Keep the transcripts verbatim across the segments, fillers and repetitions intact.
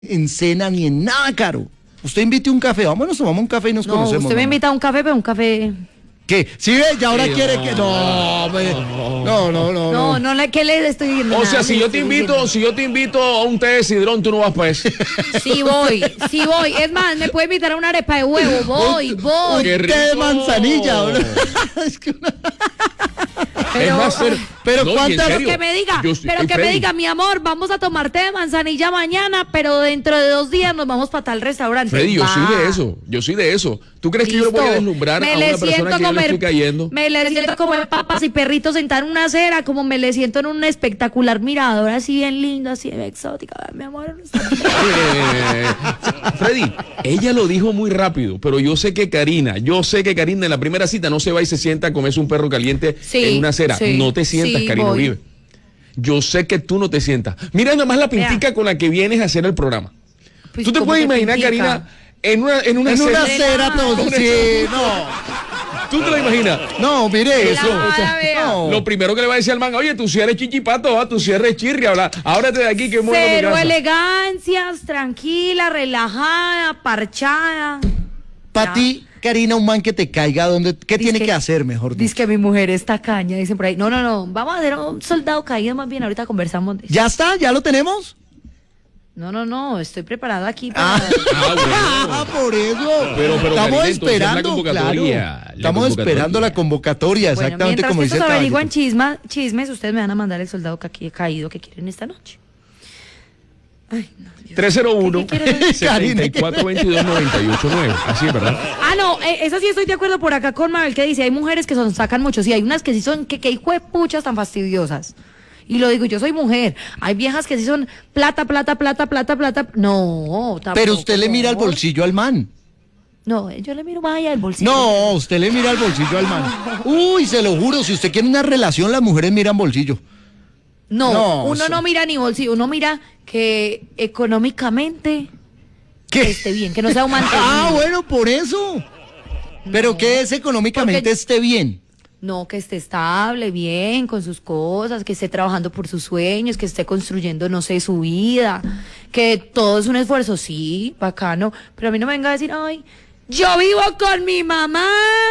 en cena ni en nada caro. Usted invite un café, vámonos, tomamos un café y nos no, conocemos. usted me invita a un café, pero un café... ¿Qué? ¿Sí ve? Y ahora Sí, quiere no, que... No, no, no, no, no. No, no, no, ¿qué le estoy diciendo? O Nada, sea, si le yo te estoy invito, diciendo. si yo te invito a un té de sidrón, tú no vas para eso. Sí voy, sí voy. Es más, me puede invitar a una arepa de huevo. Voy, voy. Qué Un té de rico. manzanilla, bro. Es que una- Pero, es más, pero, pero no, y en ¿cuántas- pero serio, que me diga, yo sí- pero ey, que me Freddy, diga, mi amor, vamos a tomar té de manzanilla mañana, pero dentro de dos días nos vamos para tal restaurante. Freddy, yo Va. soy de eso, yo soy de eso. ¿Tú crees que yo le voy a Listo. deslumbrar Me a le una persona siento que yo le comer- estoy cayendo? Me le siento comer papas y perritos sentar en una acera, como me le siento en un espectacular mirador, así bien lindo, así bien exótica, mi amor. Eh, Freddy, ella lo dijo muy rápido, pero yo sé que Karina, yo sé que Karina en la primera cita no se va y se sienta a comerse un perro caliente Sí, en una acera. sí, no te sientas, sí, Karina voy. Uribe. Yo sé que tú no te sientas. Mira nada más la pintica Vea. con la que vienes a hacer el programa. Pues, ¿Tú te ¿cómo puedes que imaginar, pintica? Karina, en una, en una En una acera? acera, todo. Con Sí, eso. no. ¿Tú te lo imaginas? No, mire eso. Relajada, o sea, vea. no. Lo primero que le va a decir al man, oye, tú si eres chichipato, ¿va? Tú si eres chirri, habla. Ábrate de aquí que muero mi Cero casa. elegancias, tranquila, relajada, parchada. Para Ya. ti, Karina, un man que te caiga, ¿dónde, ¿qué tiene Dizque- que hacer, mejor dicho? Dice que mi mujer es tacaña, dicen por ahí. No, no, no, vamos a hacer un soldado caído más bien, ahorita conversamos de eso. ¿Ya está? ¿Ya lo tenemos? No, no, no, estoy preparado aquí para... Ah, Ah, bueno. ah, por eso. Pero- pero, Estamos Karina, entonces, la esperando, convocatoria, claro. la Estamos convocatoria. esperando la convocatoria, Bueno, exactamente mientras como que dice estos el averiguan caballero. chisma, chismes, ustedes me van a mandar el soldado caqui- caído que quieren esta noche. Ay, no, Dios. tres cero uno, ¿Qué- qué quieres? setenta y cuatro veintidós, noventa y ocho nueve. Así es, ¿verdad? Ah, no, eh, eso sí estoy de acuerdo por acá con Mabel que dice, hay mujeres que son, sacan mucho, sí, hay unas que sí son, que, que hijo de puchas tan fastidiosas. Y lo digo, yo soy mujer. Hay viejas que sí son plata, plata, plata, plata, plata. No, tampoco. Pero usted le mira al amor. bolsillo al man. No, yo le miro más allá del bolsillo. No, usted le mira al bolsillo al man. Uy, se lo juro, si usted quiere una relación, las mujeres miran bolsillo. No, No, uno eso- no mira ni bolsillo, uno mira que económicamente ¿Qué? esté bien, que no sea un mantenido. Ah, bueno, por eso. Pero No, que es económicamente porque- esté bien. No, que esté estable, bien, con sus cosas, que esté trabajando por sus sueños, que esté construyendo, no sé, su vida, que todo es un esfuerzo, sí, bacano, pero a mí no me venga a decir, ay, yo vivo con mi mamá,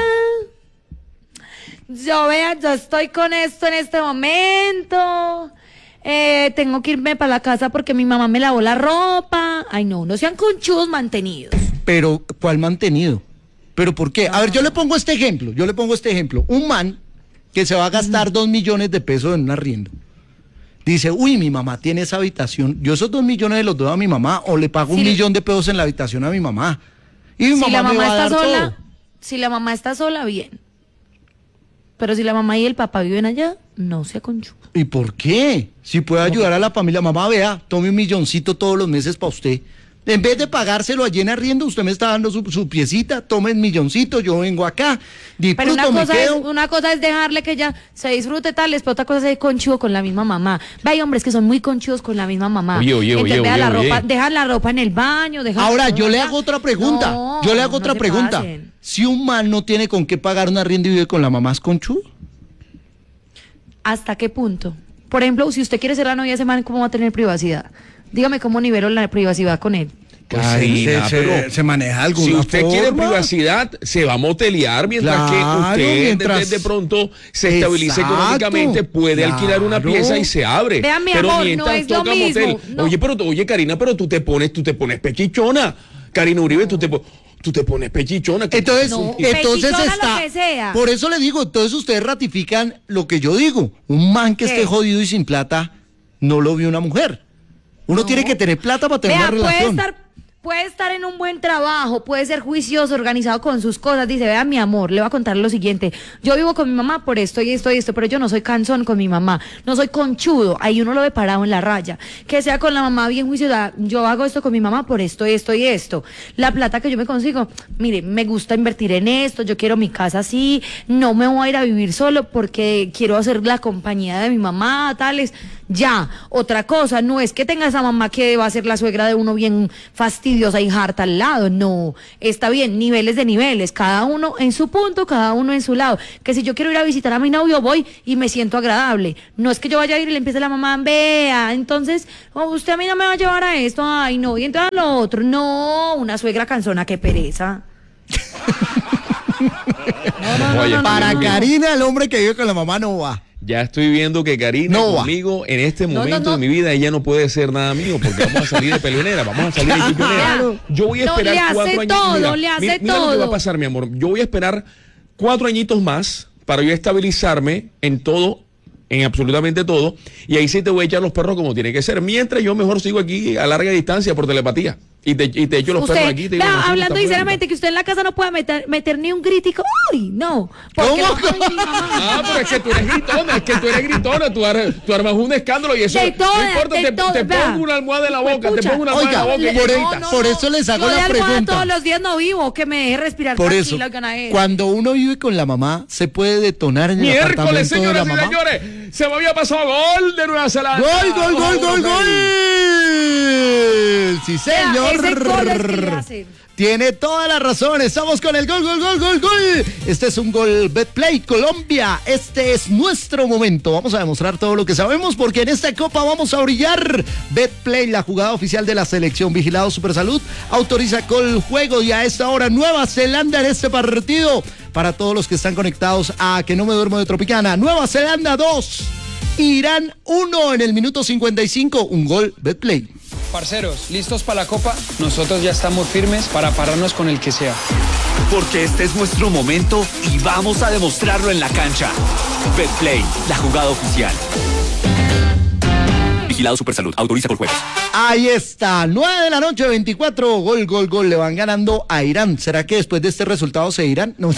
yo vea, yo estoy con esto en este momento, eh, tengo que irme para la casa porque mi mamá me lavó la ropa, ay no, no sean conchudos mantenidos. Pero, ¿cuál mantenido? ¿Pero por qué? A ver, yo le pongo este ejemplo, yo le pongo este ejemplo. Un man que se va a gastar dos millones de pesos en un arriendo. Dice, uy, mi mamá tiene esa habitación, yo esos dos millones se los doy a mi mamá o le pago Sí, un le- millón de pesos en la habitación a mi mamá. Y mi Si mamá la me mamá va a está dar sola, todo. si la mamá está sola, bien. Pero si la mamá y el papá viven allá, no sea conchudo. ¿Y por qué? Si puede ayudar a la familia, mamá, vea, tome un milloncito todos los meses para usted. En vez de pagárselo allí en arriendo, usted me está dando su, su piecita, tome el milloncito, yo vengo acá, Pero disfruto, una me cosa, es, quedo. una cosa es dejarle que ella se disfrute tal, pero otra cosa es ser conchudo con la misma mamá. Ve, hay hombres que son muy conchudos con la misma mamá. Oye, oye, Entonces, oye, vea oye, la oye. ropa, dejan la ropa en el baño, dejan Ahora, todo yo le allá. hago otra pregunta, No, yo le hago no otra se pregunta. pasen. Si un man no tiene con qué pagar un arriendo y vive con la mamá, ¿es conchudo? ¿Hasta qué punto? Por ejemplo, si usted quiere ser la novia de ese man, ¿cómo va a tener privacidad? Dígame cómo nivelo la privacidad con él. Pues Ay, Karina, se- se- pero se maneja de alguna si usted quiere forma. privacidad, se va a motelear mientras Claro, que usted mientras- de, de pronto se estabilice Exacto, económicamente, puede alquilar una claro. pieza y se abre. Vea, mi pero amor, mientras no es lo toca mismo, motel. no. Oye, pero oye, Karina, pero tú te pones, tú te pones pechichona. Karina Uribe, tú te po- tú te pones pechichona. ¿Qué- Entonces, No, entonces pechichona, está. lo que sea. Por eso le digo, entonces ustedes ratifican lo que yo digo. Un man que ¿Qué? esté jodido y sin plata, no lo vio una mujer. Uno No. tiene que tener plata para tener Vea, una puede relación. estar, puede estar en un buen trabajo, puede ser juicioso, organizado con sus cosas. Dice, vea, mi amor, le voy a contar lo siguiente. Yo vivo con mi mamá por esto y esto y esto, pero yo no soy cansón con mi mamá. No soy conchudo. Ahí uno lo ve parado en la raya. Que sea con la mamá bien juiciosa. Yo hago esto con mi mamá por esto y esto y esto. La plata que yo me consigo, mire, me gusta invertir en esto. Yo quiero mi casa así. No me voy a ir a vivir solo porque quiero hacer la compañía de mi mamá, tales. Ya, otra cosa, no es que tenga esa mamá que va a ser la suegra de uno bien fastidiosa fastidiosa y harta al lado. No, está bien, niveles de niveles, cada uno en su punto, cada uno en su lado. Que si yo quiero ir a visitar a mi novio, voy y me siento agradable. No es que yo vaya a ir y le empiece la mamá, vea, entonces, oh, usted a mí no me va a llevar a esto, ay, no, y entonces a lo otro. No, una suegra cansona, qué pereza. No, no, no, Oye, no, para no, Karina, el hombre que vive con la mamá no va. Ya estoy viendo que Karina No va. conmigo en este No, momento no, no. de mi vida ella no puede ser nada mío porque vamos a salir de peleonera, vamos a salir de peleonera. Claro. Yo voy a No, esperar le hace cuatro años. todo, mira, le hace mira, mira lo que va a todo. pasar, mi amor. Yo voy a esperar cuatro añitos más para yo estabilizarme en todo, en absolutamente todo, y ahí sí te voy a echar los perros como tiene que ser. Mientras yo mejor sigo aquí a larga distancia por telepatía. Y te, y te echo los Usted, perros aquí. Te digo, vea, no, sí, hablando está sinceramente, que usted en la casa no pueda meter, meter ni un gritico. ¡Uy! No. Porque ¿Cómo? no, ay, mi mamá. Ah, pero es que tú eres gritona, es que tú eres gritona, tú, ar- tú armas un escándalo y eso De todas, no importa, de te, todas, te vea. pongo una almohada en la boca, te Juepucha. pongo una almohada Oiga, en la boca y por, ya el- gritas. por eso les hago Yo de la almohada pregunta. todos los días no vivo, que me deje respirar Por eso, tranquila, Ganael. cuando uno vive con la mamá, se puede detonar en el Miércoles, apartamento de la señoras y mamá. señores, se me había pasado gol de Nueva Zelanda. ¡Gol, gol, gol, Vámonos, gol, gol! Freddy. Sí, Vea, señor. ese gol es que le hacen. Tiene toda la razón. Estamos con el gol, gol, gol, gol, gol. Este es un gol Betplay Colombia. Este es nuestro momento. Vamos a demostrar todo lo que sabemos porque en esta copa vamos a brillar. Betplay, la jugada oficial de la selección. Vigilado Supersalud autoriza con el juego y a esta hora Nueva Zelanda en este partido. Para todos los que están conectados a Que No Me Duermo de Tropicana. Nueva Zelanda dos, Irán uno en el minuto cincuenta y cinco. Un gol Betplay. Parceros, ¿listos para la copa? Nosotros ya estamos firmes para pararnos con el que sea. Porque este es nuestro momento y vamos a demostrarlo en la cancha. Betplay, la jugada oficial. Vigilado Supersalud, autoriza por juegos. Ahí está, nueve de la noche, veinticuatro, gol, gol, gol, le van ganando a Irán. ¿Será que después de este resultado se irán? No.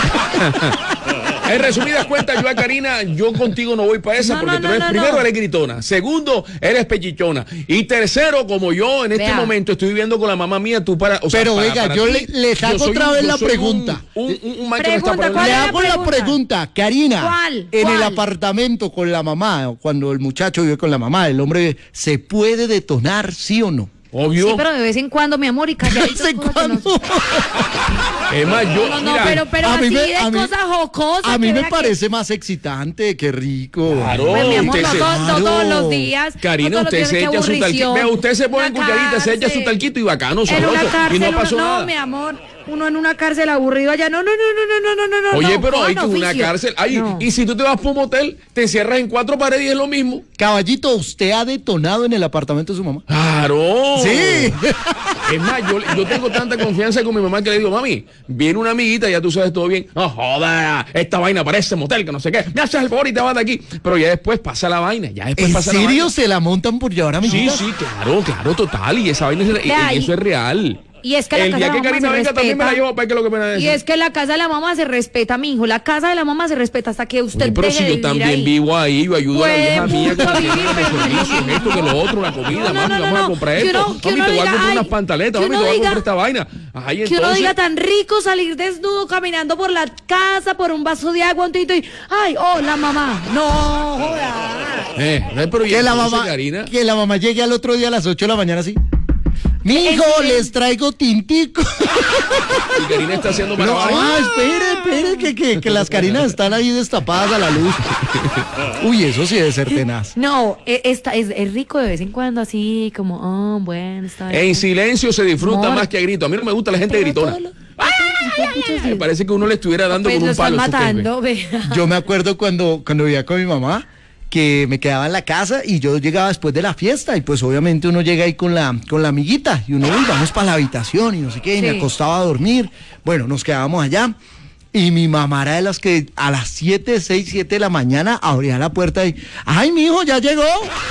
En resumidas cuentas, yo a Karina, yo contigo no voy para esa No, porque no, tú eres, no, no, primero no. eres gritona, segundo eres pechichona y tercero, como yo en este Vea. momento estoy viviendo con la mamá mía, tú para, o sea, Pero para- oiga, para yo ti, le- le saco yo soy otra un- vez yo la soy pregunta. Un, un, un, un man que no está Pregunta, para ¿cuál Le es la hago la pregunta? pregunta, Karina. ¿Cuál? En el ¿Cuál? apartamento con la mamá, cuando el muchacho vive con la mamá, el hombre, ¿se puede detonar, sí o no? Obvio. Sí, pero de vez en cuando, mi amor, y ¿De calladitos. vez en cosas que no- cuando? Es más, yo, No, no, mira, pero, pero a mí así me- de a mí- cosas jocosas. A mí que me vea que- parece más excitante, qué rico. Claro. Pues, mi amor, usted no, se- todos- no Claro. todos los días. Karina, no todos los usted días, se qué echa su talquito. aburrición. Vea, usted se pone en Una cucharita, se echa su cárcel. talquito y bacano, En sabroso. una cárcel, Y no uno- pasó no, nada. mi amor, uno en una cárcel aburrido allá. No, no, no, no, no, no, no, no. Oye, no, pero hay que cojan una oficio. cárcel. Ay, No. y si tú te vas por un motel, te encierras en cuatro paredes y es lo mismo. Caballito, ¿usted ha detonado en el apartamento de su mamá? Claro. Sí. Es más, yo, yo tengo tanta confianza con mi mamá que le digo, mami, viene una amiguita, ya tú sabes todo bien. No joda, esta vaina parece motel, que no sé qué. Me haces el favor y te vas de aquí. Pero ya después pasa la vaina. Ya después ¿En pasa la serio vaina. se la montan por llevar a mi Sí, hija? sí, claro, claro, total. Y esa vaina es, y- Vea, y y- eso es real. Y es que la el casa día de que la mamá Karina se venga también me la respeta. llevo para que lo que me la Y es que la casa de la mamá se respeta, mi hijo. La casa de la mamá se respeta hasta que usted Oye, pero deje si de yo vivir también ahí. vivo ahí, yo ayudo a la Pues, vieja mía que puto, me tiene vivir, los pero servicios, no, esto, que lo otro, la comida, No, no, mami, no, vamos no. a comprar Que esto. uno- que Mami, uno te voy a diga, comprar ay, unas pantaletas, que mami, te uno voy a diga- comprar esta vaina. Ay, Que uno entonces, diga tan rico salir desnudo caminando por la casa por un vaso de agua, un tito y ay, hola mamá. No, joda. eh, eh, pero ¿y Que la entonces, mamá, Karina? que la mamá llegue al otro día a las ocho de la mañana así. Mi hijo, Es- les traigo tintico. Y Karina está haciendo No, malabares. ah, espere, espere, que, que, que las Carinas están ahí destapadas a la luz. Uy, eso sí debe ser tenaz. No, e- esta, es, es rico de vez en cuando así como, oh, bueno, está bien. En silencio se disfruta Amor. más que a grito. A mí no me gusta la gente Pero gritona. todo lo- Me parece que uno le estuviera dando Pues con lo un están palo. a esos matando, vea. Yo me acuerdo cuando, cuando vivía con mi mamá, que me quedaba en la casa y yo llegaba después de la fiesta y pues obviamente uno llega ahí con la, con la amiguita y uno, uy, vamos para la habitación y no sé qué, y me Sí. acostaba a dormir. Bueno, nos quedábamos allá y mi mamá era de las que a las siete, seis, siete de la mañana abría la puerta y, ay, mi hijo, ya llegó.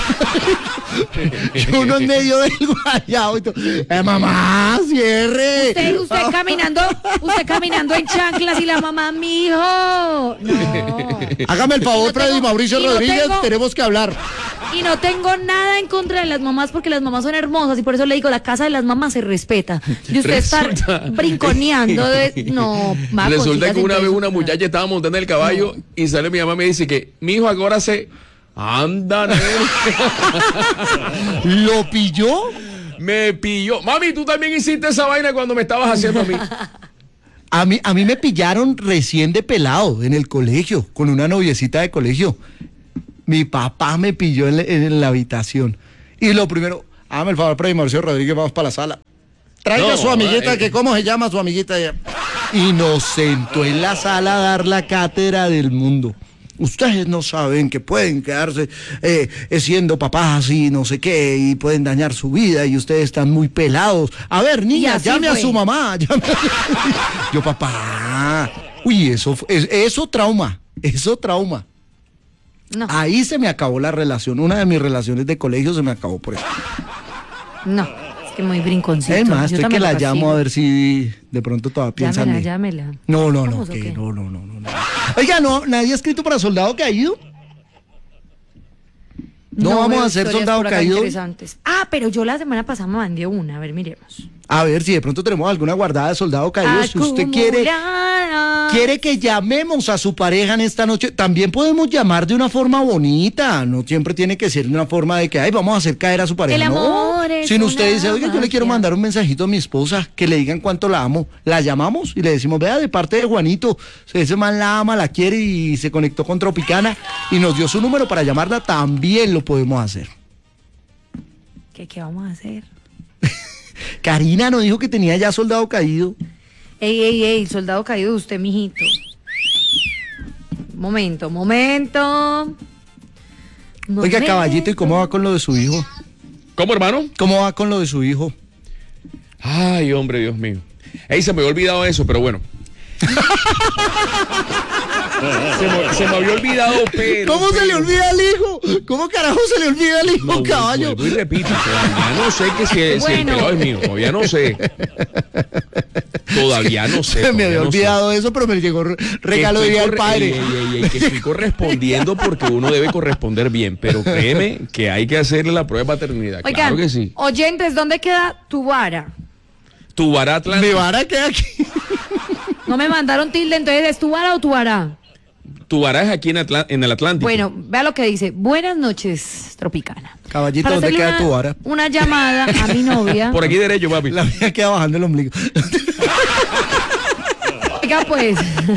Y uno en medio del guayabo y todo, eh, mamá, cierre. Usted, usted caminando, usted caminando en chanclas y la mamá, mi hijo. No. Hágame el favor, Y no tengo- Freddy Mauricio y no Rodríguez, tengo- tenemos que hablar. Y no tengo nada en contra de las mamás porque las mamás son hermosas y por eso le digo, la casa de las mamás se respeta. Y usted Resulta- está brinconeando de... No, va, Resulta cositas que una vez entre una eso. muchacha estaba montando el caballo y sale mi mamá y me dice que mi hijo ahora se anda, nene". ¿Lo pilló? Me pilló. Mami, tú también hiciste esa vaina cuando me estabas haciendo a mí. A mí, a mí me pillaron recién de pelado en el colegio, con una noviecita de colegio. Mi papá me pilló en, en la habitación. Y lo primero, hágame el favor, Freddy Mauricio Rodríguez, vamos para la sala. Traiga No, a su amiguita, eh, que cómo se llama su amiguita. Y nos sentó en la sala a dar la cátedra del mundo. Ustedes no saben que pueden quedarse eh, siendo papás y no sé qué, y pueden dañar su vida, y ustedes están muy pelados. A ver, niña, así llame fue. a su mamá. Llame a... Yo, papá. Uy, eso, fu- es- eso trauma, eso trauma. No, Ahí se me acabó la relación. Una de mis relaciones de colegio se me acabó por eso. no, es que muy brinconcito. Es más, Yo estoy que también la lo llamo castigo. a ver si de pronto todavía piensan. Llámela, en- llámela. No, no, no, ¿Vamos o que qué? no, no, no, no, no. Oiga, no, nadie ha escrito para Soldado Caído. No vamos veo a hacer historias Soldado por acá Caído. interesantes. Ah, pero yo la semana pasada me mandé una, a ver, miremos. A ver si de pronto tenemos alguna guardada de Soldado Caído. Si usted quiere, Acumulada. quiere que llamemos a su pareja en esta noche, también podemos llamar de una forma bonita. No siempre tiene que ser de una forma de que, ay, vamos a hacer caer a su pareja. El amor no. es Si usted una dice, oiga, yo le quiero magia. mandar un mensajito a mi esposa, que le digan cuánto la amo. La llamamos y le decimos, vea, de parte de Juanito, ese man la ama, la quiere y se conectó con Tropicana y nos dio su número para llamarla, también lo podemos hacer. ¿Qué, ¿Qué vamos a hacer? Karina nos dijo que tenía ya Soldado Caído. Ey, ey, ey, soldado caído de usted, mijito. Momento, momento. Oiga, caballito, ¿y cómo va con lo de su hijo? ¿Cómo, hermano? ¿Cómo va con lo de su hijo? Ay, hombre, Dios mío. Ey, se me había olvidado eso, pero bueno. se, me, se me había olvidado, pero... ¿Cómo se le pero- olvida al hijo? ¿Cómo carajo se le olvida al hijo, No, caballo? vuelvo y repito, todavía no sé que si, si el Bueno. pelado es mío, todavía no sé. Todavía no sé. Se me todavía había no sé. olvidado eso, pero me llegó re- regalo de Estoy día del corre- padre. ey, ey, ey, ey, que estoy correspondiendo porque uno debe corresponder bien, pero créeme que hay que hacerle la prueba de paternidad. Oigan, Claro que sí. oyentes, ¿dónde queda tu vara? Tu baratla. Mi vara queda aquí. No me mandaron tilde, entonces ¿es tu vara o tu vara? Tu vara es aquí en, Atla- en el Atlántico. Bueno, vea lo que dice. Buenas noches, Tropicana. Caballito, Para ¿dónde hacerle queda una- tu vara? Una llamada a mi novia. Por aquí derecho, papi. La mía queda bajando el ombligo. Oiga, pues.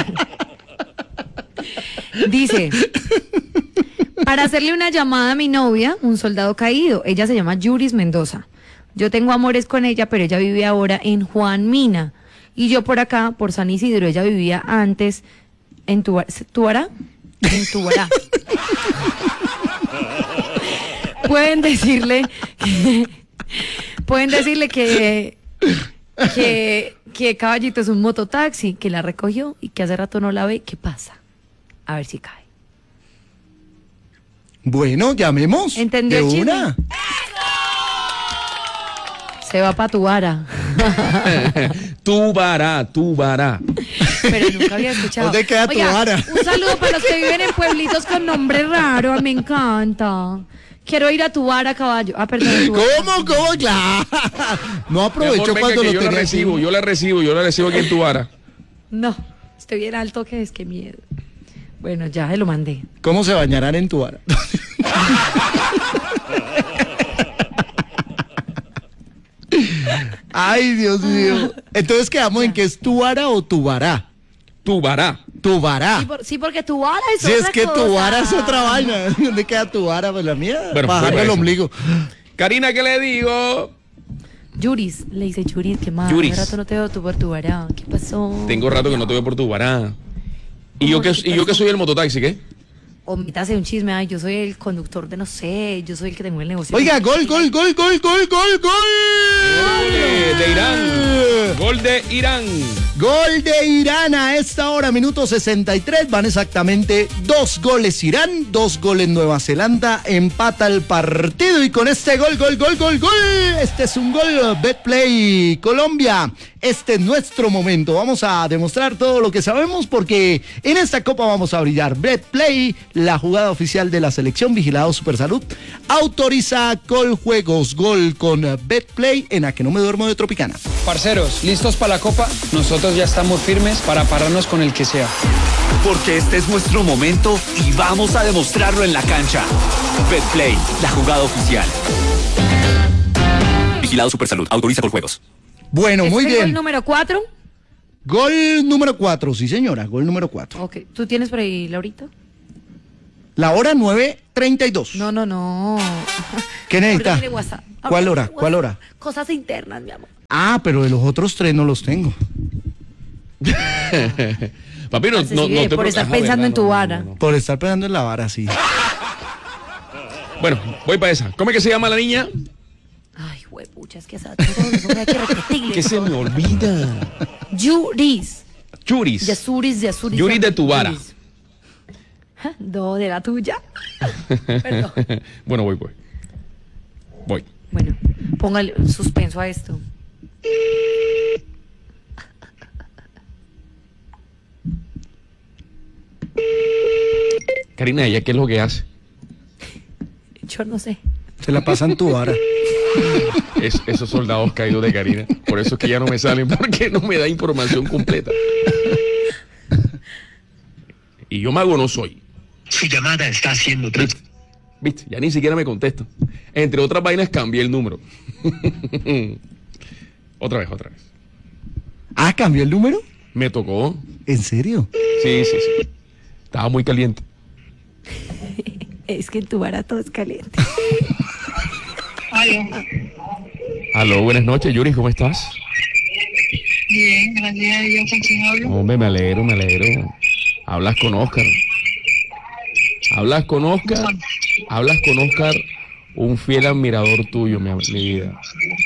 Dice, para hacerle una llamada a mi novia, un soldado caído. Ella se llama Yuris Mendoza. Yo tengo amores con ella, pero ella vive ahora en Juan Mina. Y yo por acá, por San Isidro, ella vivía antes en Tubará. ¿Tubará? En Tubará. Pueden decirle que, pueden decirle que, que, que Caballito es un mototaxi, que la recogió y que hace rato no la ve. ¿Qué pasa? A ver si cae. Bueno, llamemos. ¿Entendió de el chisme? una. Se va para Tubará. Tu vara, tu vara. Pero nunca había escuchado. ¿Dónde queda Oiga, Tubará? un saludo para los que viven en pueblitos con nombre raro. Me encanta. Quiero ir a Tubará, caballo. Ah, perdón. a Tubará. ¿Cómo? ¿Cómo? Claro. No Mi amor, aprovechó venga, cuando que lo yo la tenía recibo, aquí. yo la recibo, yo la recibo aquí en tu vara. No, estoy bien alto que es que miedo. Bueno, ya se lo mandé. ¿Cómo se bañarán en tu vara? Ay, Dios mío. Entonces quedamos en que es tu vara o tu vara. Tu vara. Tu vara. Sí, por- sí, porque Tubará es Si otra es que tu cosa. vara es otra vaina. ¿Dónde queda tu vara? Pues la mía. Bueno, Bajando bueno, el eso. ombligo. Karina, ¿qué le digo? Yuris, le dice Yuris, ¿qué más? Yuris. Hace rato no te veo tú por Tubará. ¿Qué pasó? Tengo rato que no te veo por tu vara. ¿Y yo, que, y yo que soy el mototaxi, ¿qué? O me hace un chisme, ay, yo soy el conductor de no sé, yo soy el que te mueve el negocio. Oiga, gol, gol, gol, gol, gol, gol, gol. De, de Irán. Gol de Irán. Gol de Irán a esta hora, minuto sesenta y tres. Van exactamente dos goles Irán, dos goles Nueva Zelanda. Empata el partido y con este gol, gol, gol, gol, gol. Este es un gol Betplay Colombia. Este es nuestro momento. Vamos a demostrar todo lo que sabemos porque en esta copa vamos a brillar. Betplay, la jugada oficial de la selección vigilado Supersalud, autoriza Coljuegos. Gol con Betplay en A que no me duermo de Tropicana. Parceros, ¿listos para la copa? Nosotros ya estamos firmes para pararnos con el que sea. Porque este es nuestro momento y vamos a demostrarlo en la cancha. Betplay, la jugada oficial. Vigilado Supersalud. Autoriza con juegos. Bueno, ¿Este muy es el gol bien. número cuatro? Gol número cuatro, sí señora, gol número cuatro. Ok, ¿tú tienes por ahí, Laurita? La hora nueve treinta y dos. No, no, no. ¿Qué necesita? Ahorita mire WhatsApp. ¿Cuál Ahorita hora? mire ¿Cuál hora? WhatsApp. Cosas internas, mi amor. Ah, pero de los otros tres no los tengo. Papi, no, Así no, sigue, no te por pro- estar Ajá, pensando ¿verdad? en tu No, no, vara. no, no. Por estar pegando en la vara, sí. Bueno, voy para esa. ¿Cómo es que se llama la niña? Ay, huepucha, es que esa todo eso hay que repetirle. Que se me olvida. Yuris. Yuris. Yasuris, Yasuris. Yuris de tu vara. Yuris. No, de la tuya. Perdón. Bueno, voy, voy. Voy. Bueno, póngale suspenso a esto. Karina, ¿ella qué es lo que hace? Yo no sé. Se la pasa en tu vara. Es, esos soldados caídos de Karina. Por eso es que ya no me salen, porque no me da información completa. Y yo mago no soy. Su llamada está siendo tra- ¿Viste? ¿Viste? Ya ni siquiera me contesta. Entre otras vainas cambié el número. Otra vez, otra vez. Ah, ¿cambió el número? Me tocó. ¿En serio? Sí, sí, sí. Estaba muy caliente. Es que en tu vara todo es caliente. Aló. Aló, buenas noches, Yuri, ¿cómo estás? Bien, gracias a Dios. ¿Con quién hablo? Hombre, me alegro, me alegro. Hablas con Oscar. Hablas con Oscar. Hablas con Oscar, un fiel admirador tuyo, mi, mi vida.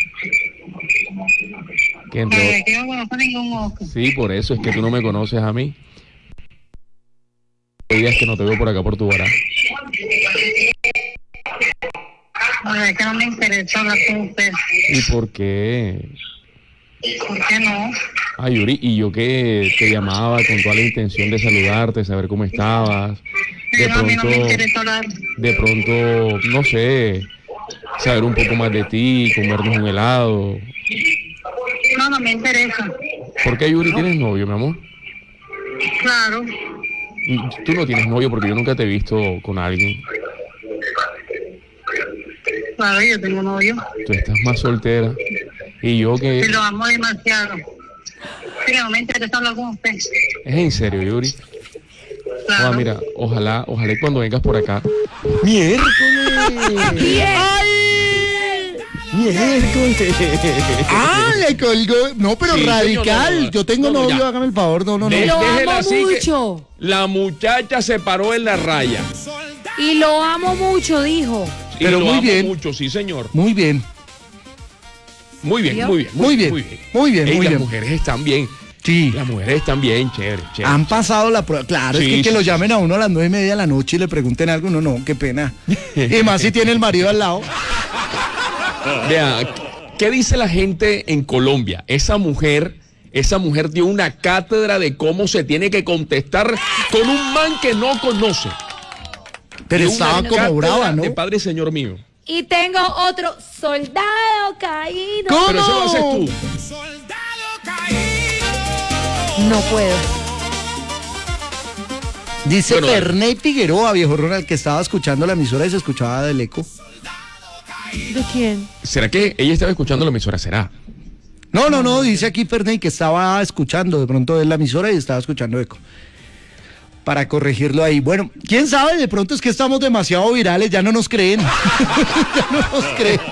Que entre Eh, que yo no conozco ningún Oscar. Sí, por eso es que tú no me conoces a mí. Hay días que no te veo por acá por tu vara. Bueno, es que no me interesa hablar con usted. ¿Y por qué? ¿Por qué no? Ay, Yuri, y yo que te llamaba con toda la intención de saludarte, saber cómo estabas. De Pero a mí no me pronto, interesa hablar. de pronto, no sé, saber un poco más de ti, comernos un helado. No, no me interesa. ¿Por qué, Yuri, tienes novio, mi amor? Claro. Tú no tienes novio porque yo nunca te he visto con alguien. Claro, yo tengo novio. Tú estás más soltera. Y yo que... Y lo amo demasiado. Pero no me interesa hablar con usted. Es en serio, Yuri. Claro. Oa, mira, ojalá, ojalá y cuando vengas por acá. ¡Miércoles! ¡Miércoles! Ah, le colgó. No, pero Sí, radical. señor, no, no. Yo tengo No, no, novio, ya. hágame el favor. No, no, no. De- Lo déjela amo así que- mucho. La muchacha se paró en la raya. Y lo amo mucho, dijo. Y Pero lo muy amo bien. mucho, sí, señor. Muy bien. Muy bien, ¿Vio? muy bien. Muy bien, muy bien, Ey, muy las bien. mujeres están bien. Sí. Las mujeres están bien, chévere, chévere. Han pasado la prueba. Claro, Sí, es que, que sí, lo sí. llamen a uno a las nueve y media de la noche y le pregunten algo. No, no, qué pena. Y más si tiene el marido al lado. Vea, ¿qué dice la gente en Colombia? Esa mujer, esa mujer dio una cátedra de cómo se tiene que contestar con un man que no conoce. Pero Dio estaba una como cátedra brava, ¿no? De Padre Señor mío. Y tengo otro soldado caído. ¿Cómo? Pero eso lo haces tú. No puedo. Dice Bueno, dale. Ferney Figueroa, viejo Ronald, que estaba escuchando la emisora y se escuchaba del eco. ¿De quién? ¿Será que ella estaba escuchando la emisora? ¿Será? No, no, no, dice aquí Ferney que estaba escuchando de pronto en la emisora y estaba escuchando eco. Para corregirlo ahí. Bueno, quién sabe, de pronto es que estamos demasiado virales, ya no nos creen. Ya no nos creen.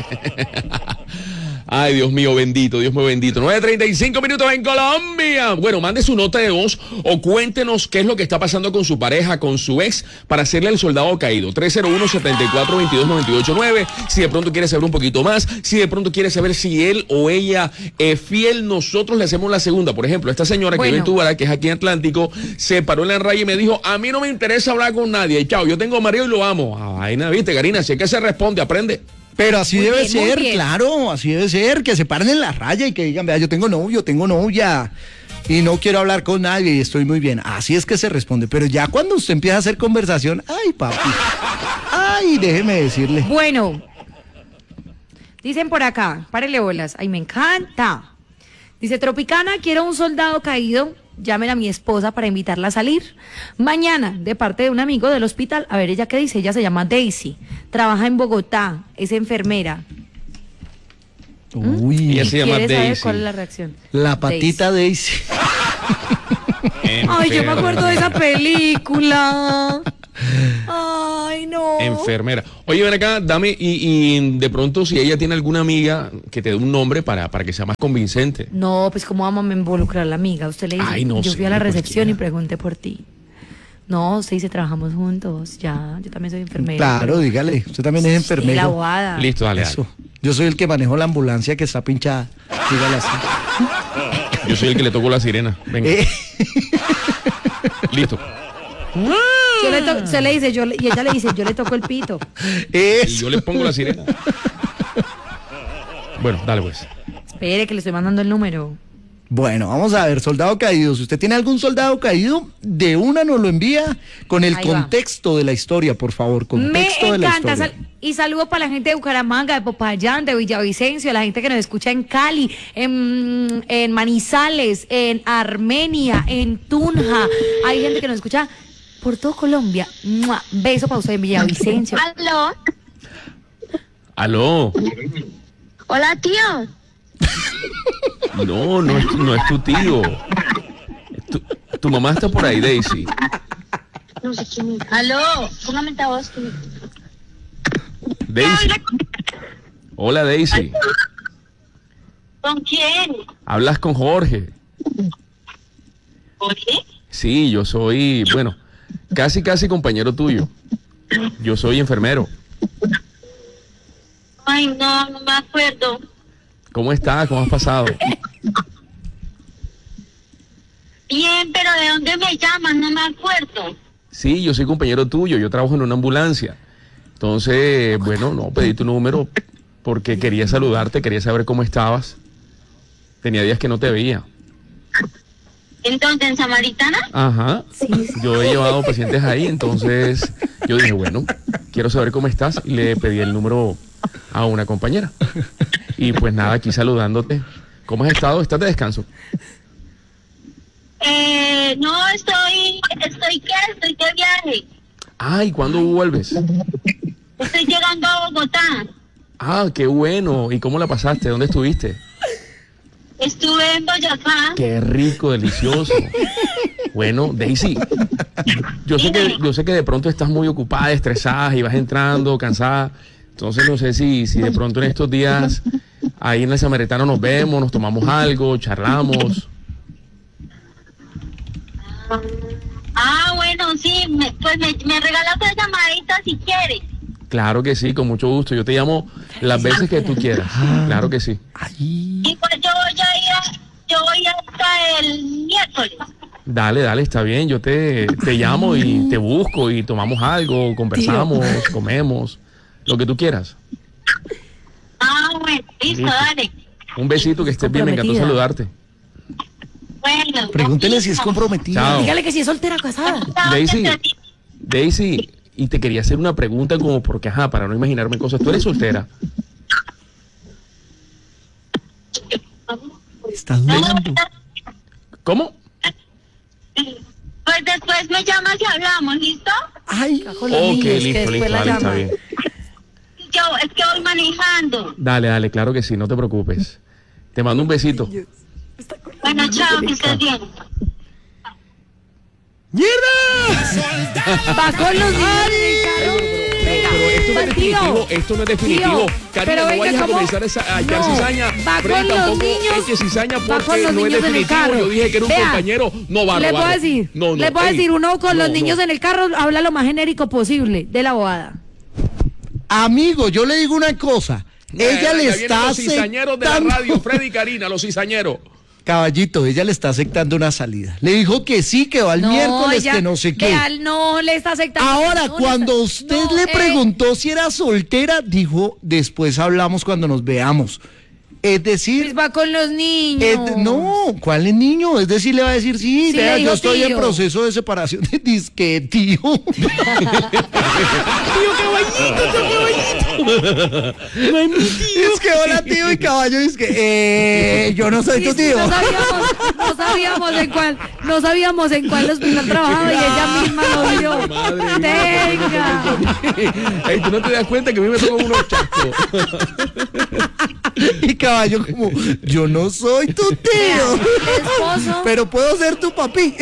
Ay, Dios mío, bendito, Dios mío, bendito. nueve treinta y cinco minutos en Colombia. Bueno, mande su nota de voz o cuéntenos qué es lo que está pasando con su pareja, con su ex, para hacerle el soldado caído. tres cero uno, siete cuatro, dos dos, nueve ocho nueve. Si de pronto quiere saber un poquito más, si de pronto quiere saber si él o ella es fiel, nosotros le hacemos la segunda. Por ejemplo, esta señora que Bueno. vive en Tubara, que es aquí en Atlántico, se paró en la raya y me dijo, a mí no me interesa hablar con nadie. Chao, yo tengo marido y lo amo. Ay, nada, viste, Karina, si es que se responde, aprende. Pero así Muy debe bien, muy ser, bien. claro, así debe ser, que se paren en la raya y que digan, vea, yo tengo novio, tengo novia y no quiero hablar con nadie y estoy muy bien. Así es que se responde, pero ya cuando usted empieza a hacer conversación, ay, papi, ay, déjeme decirle. Bueno, dicen por acá, párele bolas, ay, me encanta. Dice, Tropicana, quiero un soldado caído, llamen a mi esposa para invitarla a salir. Mañana, de parte de un amigo del hospital, a ver ella qué dice, ella se llama Daisy, trabaja en Bogotá, es enfermera. Uy, Ella se llama ¿Quieres saber Daisy. cuál es la reacción? la patita Daisy. Ay, yo me Enfermera. acuerdo de esa película. Ay, no. Enfermera. Oye, ven acá, dame, y, y de pronto si ella tiene alguna amiga que te dé un nombre para, para que sea más convincente. No, pues cómo vamos a involucrar a la amiga. Usted le dice, Ay, no yo sé, fui a la recepción cualquiera. y pregunté por ti. No, usted dice, trabajamos juntos. Ya, yo también soy enfermera. Claro, pero- dígale, usted también es Sí, la enfermero. bobada. Listo, dale, Eso. dale. Yo soy el que manejo la ambulancia que está pinchada. Dígale así. Yo soy el que le tocó la sirena. Venga, Eh, listo. Yo le to- se le dice, yo le- y ella le dice, yo le toco el pito. Y eso. yo le pongo la sirena. Bueno, dale pues. Espere, que le estoy mandando el número. Bueno, vamos a ver, soldado caído. Si usted tiene algún soldado caído, de una nos lo envía con el Ahí va. contexto de la historia, por favor. Me Contexto de la encanta. historia. sal- y saludo para la gente de Bucaramanga, de Popayán, de Villavicencio, la gente que nos escucha en Cali, en, en Manizales, en Armenia, en Tunja. Hay gente que nos escucha por todo Colombia. ¡Mua! Beso para usted en Villavicencio. Aló. Aló. Hola, tío. No, no es, no es tu tío. Tu, tu mamá está por ahí, Daisy. No sé quién es. Aló. Póngame esta voz. Daisy. Hola, Daisy. ¿Con quién? Hablas con Jorge. ¿Oye? Sí, yo soy, bueno, casi, casi compañero tuyo. Yo soy enfermero. Ay, no, no me acuerdo. ¿Cómo estás? ¿Cómo has pasado? Bien, pero ¿de dónde me llaman? No me acuerdo. Sí, yo soy compañero tuyo. Yo trabajo en una ambulancia. Entonces, bueno, no, pedí tu número porque quería saludarte, quería saber cómo estabas. Tenía días que no te veía. ¿En dónde? ¿En Samaritana? Ajá. Yo he llevado pacientes ahí, entonces yo dije, bueno, quiero saber cómo estás y le pedí el número a una compañera. Y pues nada, aquí saludándote. ¿Cómo has estado? ¿Estás de descanso? Eh, no, estoy, estoy, ¿qué? Estoy de viaje. Ay, ¿cuándo vuelves? Estoy llegando a Bogotá. Ah, qué bueno. ¿Y cómo la pasaste? ¿Dónde estuviste? Estuve en Boyacá. Qué rico, delicioso. Bueno, Daisy, yo sé que, yo sé que de pronto estás muy ocupada, estresada y vas entrando, cansada. Entonces no sé si, si de pronto en estos días ahí en el Samaritano nos vemos, nos tomamos algo, charlamos. Ah, bueno, sí, me, pues me, me regalas una llamadita si quieres. Claro que sí, con mucho gusto. Yo te llamo las veces que tú quieras. Claro que sí. Ay, Y pues yo voy a ir, a- yo voy hasta el miércoles. Dale, dale, está bien. Yo te, te llamo y te busco y tomamos algo, conversamos, comemos, lo que tú quieras. Ah, bueno, listo, Listo. dale. Un besito, que estés bien, me encantó Comprometida. saludarte. Bueno. pregúntele si es listo. comprometida. Chao. Dígale que si es soltera o casada. Chao, Daisy, que te- Daisy, y te quería hacer una pregunta como porque, ajá, para no imaginarme cosas. ¿Tú eres soltera? Estás dudando. ¿Cómo? Pues después me llamas y hablamos, ¿listo? Ay, Con los Ok, niños, que listo, después listo, la dale, está llaman. bien. Yo, es que voy manejando. Dale, dale, claro que sí, no te preocupes. Te mando un besito. Bueno, chao, que estés bien. Va con los niños en el carro. Venga, Pero esto no es va, tío. definitivo, esto no es definitivo. Tío, Karina, pero no venga, vayas a ¿cómo? comenzar a, sa- a echar No, cizaña. va Freddy, con los tampoco niños, eche cizaña va con porque los no es niños en el definitivo. carro. Yo dije que era un Vea, compañero, no barro, Le puedo barro. decir, No, no, le puedo ey, decir, uno con no, los niños no. en el carro habla lo más genérico posible de la bobada. amigo, yo le digo una cosa. Ella le Ya vienen está los cizañeros de la aceptando- radio, Freddy y Karina, los cizañeros. Caballito, ella le está aceptando una salida. Le dijo que sí, que va el miércoles, ella- que no sé qué. vea, no le está aceptando. Ahora, no le cuando está- usted no, le eh, preguntó si era soltera, dijo, después hablamos cuando nos veamos. Es decir, pues va con los niños. es- no, ¿cuál es niño? Es decir, le va a decir, sí, Sí, vea, le dijo yo estoy en tío. proceso de separación. Disque, tío. Tío, caballito, tío, caballito. No es mi tío. Es que hola, tío, y caballo, es que, eh, yo no soy Sí, tu sí, tío. No sabíamos, no sabíamos en cuál, no sabíamos en cuál hospital trabajaba y ella misma lo vio. Madre Tenga. mía. Ey, tú no te das cuenta que a mí me tocan unos chascos. Y Caballo como, yo no soy tu tío, El esposo, pero puedo ser tu papi.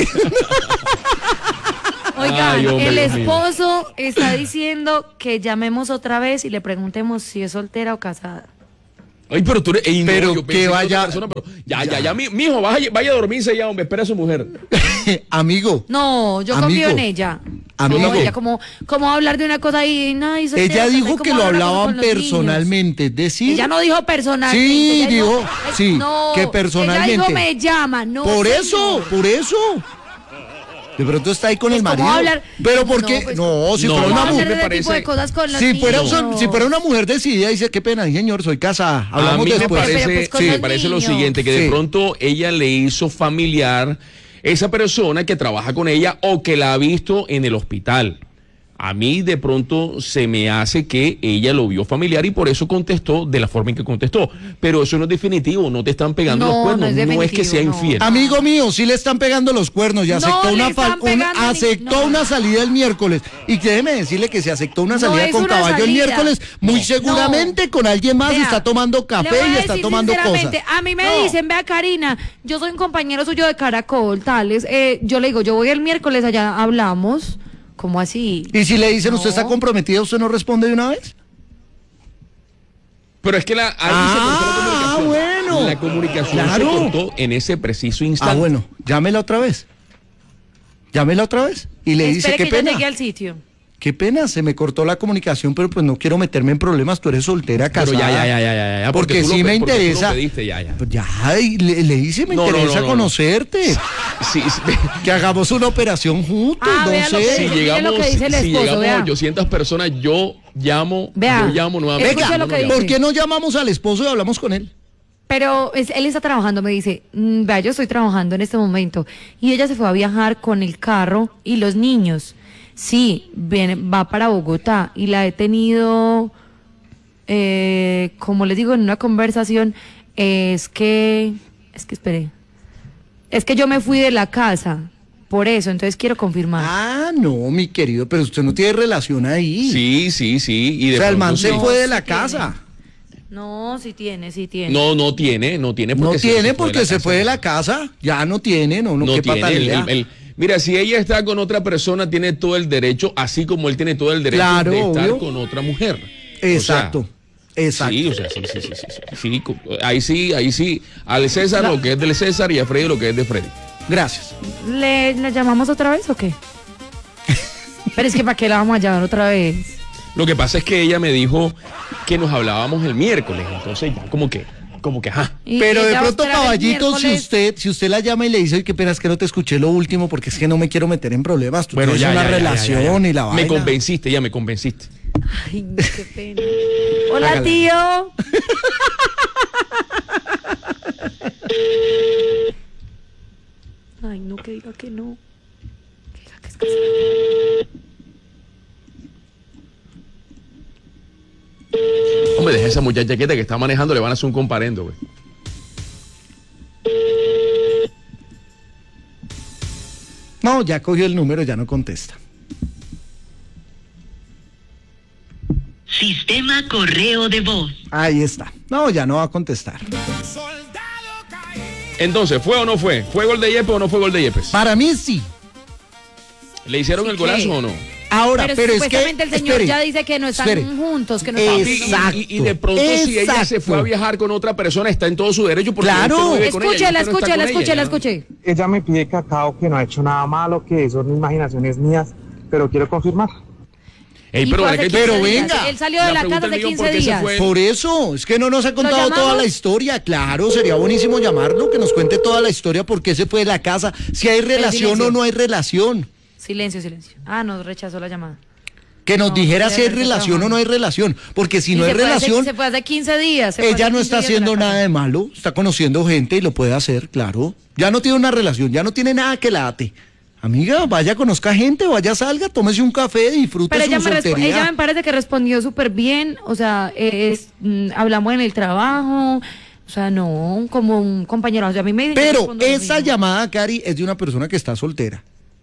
oigan, Ay, hombre, el Dios mío. esposo está diciendo que llamemos otra vez y le preguntemos si es soltera o casada. Ay, pero tú eres. ey, no, Pero yo que pensé vaya- otra persona, pero ya, ya, ya, mi, mijo, vaya, vaya a dormirse ya, hombre, espera a su mujer. Amigo, No, yo Amigo, confío en ella. amigo. No, ella como, como hablar de una cosa y no, y soltera, ella soltera, dijo ¿cómo que lo habla con- hablaban con los niños? personalmente, es decir, Ella no dijo personalmente. Sí, ella dijo, Ay, sí, no, que personalmente. Ella dijo me llama, no. por señor. eso, por eso. De pronto está ahí con Pues, el ¿cómo marido. hablar? Pero ¿por No, qué? pues, No, si no, fuera ¿Cómo una no, hacer mujer. me ese tipo parece- de cosas con los Si fuera, niños? un- si fuera una mujer decidida, dice, qué pena, señor, soy casada. A Hablamos mí me después. Pero, parece, pues, con sí, los me parece lo niños. siguiente, que de Sí. pronto ella le hizo familiar esa persona que trabaja con ella o que la ha visto en el hospital. A mí de pronto se me hace que ella lo vio familiar y por eso contestó de la forma en que contestó. Pero eso no es definitivo, no te están pegando No, los cuernos, no es no, es que definitivo, sea no. infiel. Amigo mío, sí le están pegando los cuernos, ya No aceptó, le una, están fal- una- pegando ni- aceptó no. una salida el miércoles. Y déjeme decirle que se aceptó una No salida es con una Caballo el salida. miércoles, muy No. seguramente con alguien más, Vea, está tomando le café voy a y está decir tomando cosas. sinceramente, a mí me No. dicen, vea Karina, yo soy un compañero suyo de Caracol, tales, eh, yo le digo, yo voy el miércoles allá, hablamos, ¿cómo así? Y si le dicen, ¿usted No. está comprometida, usted no responde de una vez? Pero es que la, ahí Ah, se cortó la comunicación. bueno. La comunicación Claro. se cortó en ese preciso instante. Ah, bueno, llámela otra vez. Llámela otra vez. Y le dice, Espere qué que yo pena. llegue al sitio. Qué pena, se me cortó la comunicación, pero pues no quiero meterme en problemas. Tú eres soltera, Pero casada. ya, ya, ya, ya, ya, ya, Porque tú lo sí pe- me porque tú lo interesa. pediste, ya, ya. Pues ya, y le, le dice, me No, no, interesa no, no, no. conocerte. Sí, sí. Que hagamos una operación juntos, Ah, no vea lo sé. que Si dice. Mire llegamos, lo que dice el si esposo, llegamos vea. a ochocientas personas, yo llamo, Vea, yo llamo nuevamente. escuche Venga, lo que No, no, dice. ¿por qué no llamamos al esposo y hablamos con él? Pero es- él está trabajando, me dice, "Mm, vea, yo estoy trabajando en este momento. Y ella se fue a viajar con el carro y los niños. Sí, viene, va para Bogotá y la he tenido, eh, como les digo, en una conversación, es que, es que espere, es que yo me fui de la casa, por eso, entonces quiero confirmar. Ah, no, mi querido, pero usted no tiene relación ahí. Sí, sí, sí. Y de O sea, el pronto man se sí. fue de sí la tiene. casa. No, sí tiene, sí tiene. No, no tiene, no tiene No porque se- tiene se fue de porque la se casa. fue de la casa. Ya no tiene, no, no, No qué tiene. el- patalidad. el- el- mira, si ella está con otra persona, tiene todo el derecho, así como él tiene todo el derecho Claro, de estar obvio. con otra mujer. Exacto, O sea, exacto. Sí, o sea, sí, sí, sí, sí, sí, sí, co- ahí sí, ahí sí, al César lo que es del César y a Freddy lo que es de Freddy. Gracias. ¿Le, ¿Le llamamos otra vez o qué? Pero es que ¿para qué la vamos a llamar otra vez? Lo que pasa es que ella me dijo que nos hablábamos el miércoles, entonces ya como que, como que, ajá. Y Pero de ella va a pronto, esperar el caballito, si miércoles. usted, si usted la llama y le dice, "Ay, qué pena, es que no te escuché lo último porque es que no me quiero meter en problemas. Tú tienes una relación y la vaina. Me convenciste, ya me convenciste. Ay, no, qué pena. Hola, Hágale. tío. Ay, no, que diga que no. Que diga que es casado. Hombre, deja esa muchacha quieta que está manejando, le van a hacer un comparendo, güey. No, ya cogió el número, ya no contesta. Sistema correo de voz. Ahí está. No, ya no va a contestar. Entonces, ¿fue o no fue? ¿Fue gol de Yepes o no fue gol de Yepes? Para mí sí. ¿Le hicieron ¿Sí el golazo qué? o no? Ahora, Pero, pero, es que. supuestamente el señor espere, ya dice que no están espere. juntos, que no están Y- Es- y- juntos. y, y de pronto si ella se fue a exacto. viajar con otra persona, está en todo su derecho porque Claro. usted no vive con ella, y Escúchela, usted no está escúchela, con ella, escúchela, ya. escuché. Ella me pide cacao, que no ha hecho nada malo, que son imaginaciones mías, pero quiero confirmar. Ey, Y pero, fue ¿verdad hace que- Pero quince días. venga. Él salió de la, pregunta casa del hace millón, quince ¿por qué se días. fue? Por eso, es que no nos ha contado llamamos? toda la historia. Claro, sería buenísimo llamarlo, que nos cuente toda la historia, por qué se fue de la casa, si hay relación silencio. o no hay relación. Silencio, silencio. Ah, no, rechazó la llamada. Que nos No, dijera debe si hay estar relación trabajando. o no hay relación, porque si Y no se hay fue hace- relación, se fue hace quince días. se fue ella hace no quince está días de la haciendo casa. nada de malo, está conociendo gente y lo puede hacer, claro. Ya no tiene una relación, ya no tiene nada que la ate. Amiga, vaya, conozca gente, vaya, salga, tómese un café, disfrute Pero su ella me, respo- soltería. ella me parece que respondió súper bien, o sea, es, mm, hablamos en el trabajo, o sea, no, como un compañero, o sea, a mí me dice que Pero respondo lo esa mismo. llamada, Cari, es de una persona que está soltera.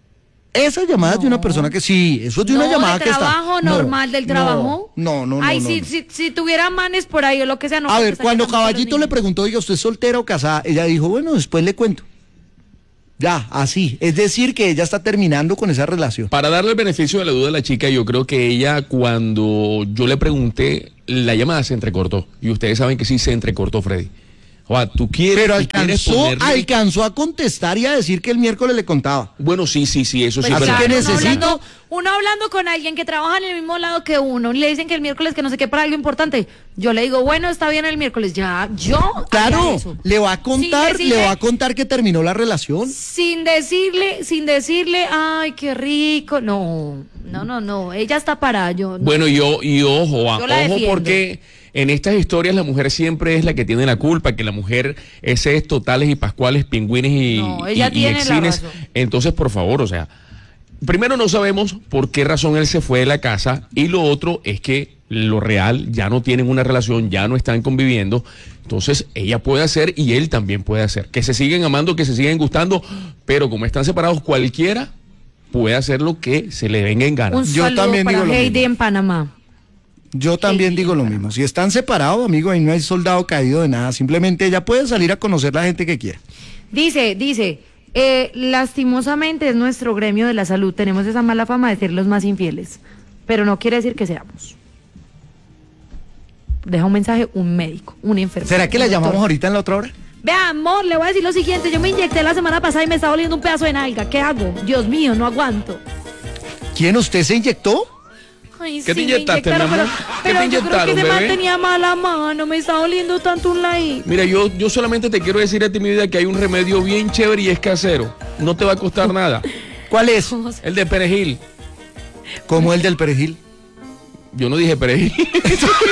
Esa llamada es de una persona que sí, eso es de una No, llamada de que está. trabajo, normal del trabajo. No, no, no. Ay, no, si, no. si, si tuviera manes por ahí o lo que sea, no. A creo ver, que cuando estaría llamando a los Caballito le niños. preguntó, oiga, ¿usted es soltera o casada? Ella dijo, bueno, después le cuento. Ya, así. Es decir, que ella está terminando con esa relación. Para darle el beneficio de la duda a la chica, yo creo que ella, cuando yo le pregunté, la llamada se entrecortó. Y ustedes saben que sí se entrecortó, Freddy. O sea, tú quieres, Pero tú quieres alcanzó, ponerle- alcanzó a contestar y a decir que el miércoles le contaba. Bueno, sí, sí, sí, eso sí. Pues Así pero- que claro, necesito- Uno hablando, uno hablando con alguien que trabaja en el mismo lado que uno, y le dicen que el miércoles que no sé qué para algo importante. Yo le digo, bueno, está bien el miércoles. Ya, yo. haría Claro, eso. le va a contar, Sin le decirle- va a contar que terminó la relación. Sin decirle, sin decirle, ay, qué rico. No, no, no, no. Ella está para yo. no. Bueno, y, o- y ojo, a- Yo la ojo defiendo. porque en estas historias la mujer siempre es la que tiene la culpa, que la mujer ese es totales y pascuales, pingüines y, No, ella y- y tiene la exines. razón. Entonces, por favor, o sea, primero no sabemos por qué razón él se fue de la casa y lo otro es que lo real, ya no tienen una relación, ya no están conviviendo. Entonces, ella puede hacer y él también puede hacer. Que se siguen amando, que se siguen gustando, pero como están separados, cualquiera puede hacer lo que se le venga en gana. Un Yo saludo también para digo lo Heidi mismo. en Panamá. Yo también digo lo mismo. Si están separados, amigo, ahí no hay soldado caído de nada. Simplemente ella puede salir a conocer la gente que quiera. Dice, dice, eh, lastimosamente es nuestro gremio de la salud. Tenemos esa mala fama de ser los más infieles, pero no quiere decir que seamos. Deja un mensaje un médico, un enfermero. ¿Será que la un doctor. llamamos ahorita en la otra hora? Vea, amor, le voy a decir lo siguiente. Yo me inyecté la semana pasada y me está doliendo un pedazo de nalga. ¿Qué hago? Dios mío, no aguanto. ¿Quién, usted se inyectó? Ay, ¿Qué te sí, me inyectaste, inyectaron, mi amor? Pero, ¿Qué pero te yo creo que inyectaron, ese man bebé? tenía mala mano. Me está doliendo tanto un like. Mira, yo, yo solamente te quiero decir a ti, mi vida, que hay un remedio bien chévere y es casero. No te va a costar nada. ¿Cuál es? El de perejil. Como el del perejil. Yo no dije perejil.